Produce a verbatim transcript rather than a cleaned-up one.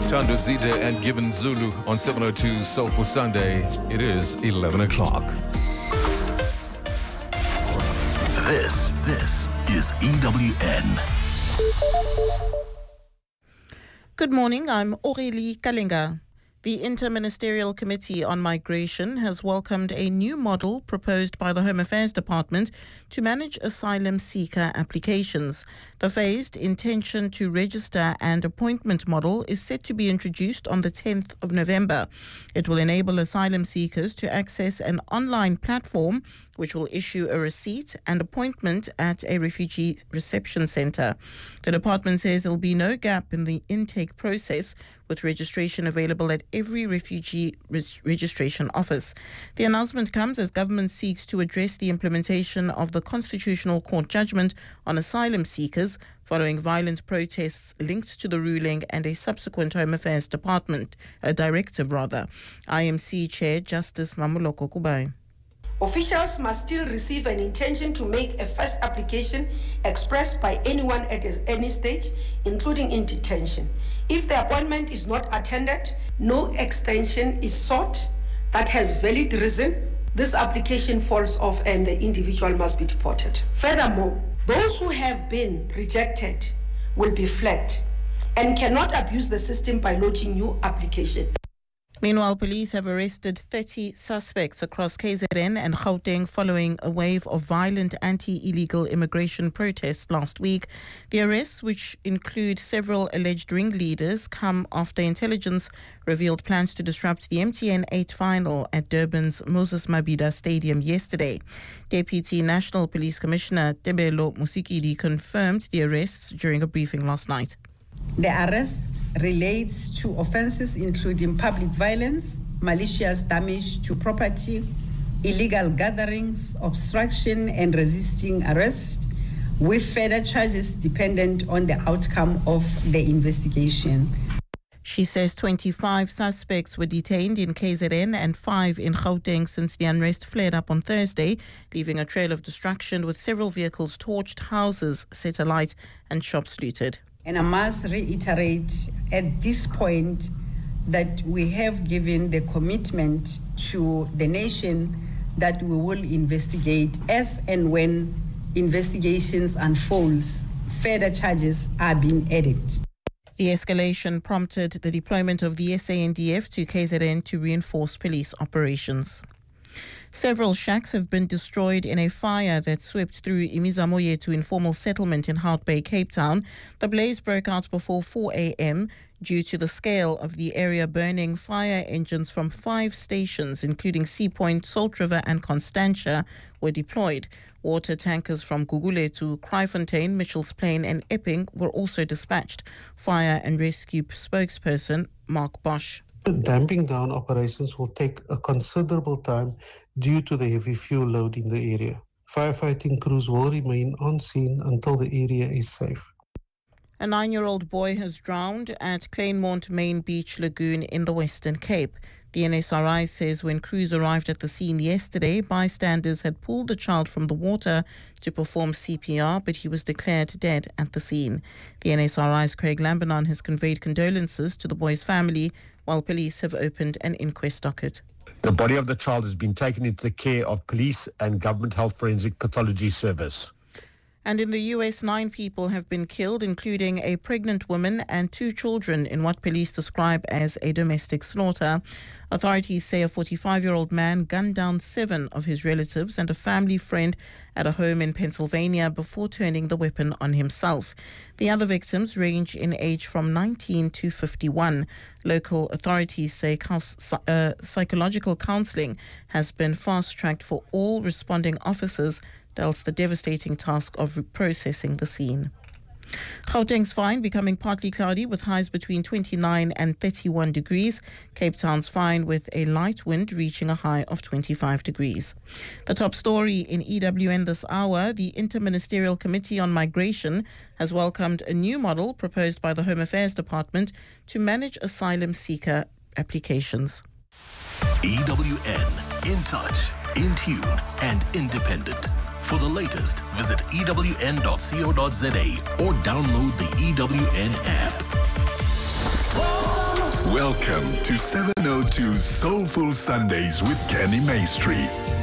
Tando Zide and Given Zulu on seven oh two Soulful Sunday. It is eleven o'clock. This, this is E W N. Good morning, I'm Aurélie Kalinga. The Interministerial Committee on Migration has welcomed a new model proposed by the Home Affairs Department to manage asylum seeker applications. The phased intention to register and appointment model is set to be introduced on the tenth of November. It will enable asylum seekers to access an online platform which will issue a receipt and appointment at a refugee reception centre. The department says there will be no gap in the intake process, with registration available at every refugee res- registration office. The announcement comes as government seeks to address the implementation of the Constitutional Court judgment on asylum seekers following violent protests linked to the ruling and a subsequent Home Affairs Department, a directive rather. I M C Chair Justice Mamuloko Kubai. Officials must still receive an intention to make a first application expressed by anyone at any stage, including in detention. If the appointment is not attended, no extension is sought that has valid reason, this application falls off and the individual must be deported. Furthermore, those who have been rejected will be flagged and cannot abuse the system by lodging new application. Meanwhile, police have arrested thirty suspects across K Z N and Gauteng following a wave of violent anti-illegal immigration protests last week. The arrests, which include several alleged ringleaders, come after intelligence revealed plans to disrupt the M T N eight final at Durban's Moses Mabhida Stadium yesterday. Deputy National Police Commissioner Tebelo Musikidi confirmed the arrests during a briefing last night. The arrests relates to offences including public violence, malicious damage to property, illegal gatherings, obstruction and resisting arrest, with further charges dependent on the outcome of the investigation. She says twenty-five suspects were detained in K Z N and five in Gauteng since the unrest flared up on Thursday, leaving a trail of destruction with several vehicles torched, houses set alight and shops looted. And I must reiterate at this point that we have given the commitment to the nation that we will investigate as and when investigations unfolds, further charges are being added. The escalation prompted the deployment of the S A N D F to K Z N to reinforce police operations. Several shacks have been destroyed in a fire that swept through Imizamoyetu informal settlement in Hout Bay, Cape Town. The blaze broke out before four a.m. Due to the scale of the area burning, fire engines from five stations, including Sea Point, Salt River and Constantia, were deployed. Water tankers from Gugule to Kraaifontein, Mitchell's Plain and Epping were also dispatched. Fire and rescue spokesperson Mark Bosch. The damping down operations will take a considerable time due to the heavy fuel load in the area. Firefighting crews will remain on scene until the area is safe. A nine-year-old boy has drowned at Claremont Main Beach Lagoon in the Western Cape. The N S R I says when crews arrived at the scene yesterday, bystanders had pulled the child from the water to perform C P R, but he was declared dead at the scene. The N S R I's Craig Lambernon has conveyed condolences to the boy's family, while police have opened an inquest docket. The body of the child has been taken into the care of police and Government Health Forensic Pathology Service. And in the U S, nine people have been killed, including a pregnant woman and two children, in what police describe as a domestic slaughter. Authorities say a forty-five-year-old man gunned down seven of his relatives and a family friend at a home in Pennsylvania before turning the weapon on himself. The other victims range in age from nineteen to fifty-one. Local authorities say uh, psychological counselling has been fast-tracked for all responding officers, dealt the devastating task of processing the scene. Gauteng's fine becoming partly cloudy with highs between twenty-nine and thirty-one degrees. Cape Town's fine with a light wind reaching a high of twenty-five degrees. The top story in E W N this hour: the Interministerial Committee on Migration has welcomed a new model proposed by the Home Affairs Department to manage asylum seeker applications. E W N, in touch, in tune and independent. For the latest, visit E W N dot co dot za or download the E W N app. Welcome to seven oh two Soulful Sundays with Kenny Maestri.